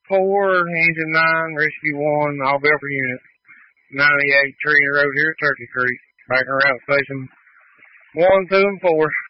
4, Engine 9, Rescue 1, all Belfort unit. 98 Tree Road here at Turkey Creek. Back in route station 1, 2, and 4.